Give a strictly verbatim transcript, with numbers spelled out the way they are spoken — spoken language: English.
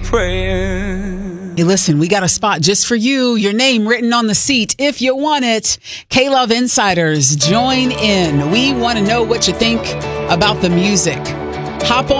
prayer. Hey, listen, we got a spot just for you. Your name written on the seat if you want it. K-Love Insiders, join in. We want to know what you think about the music. Hop on.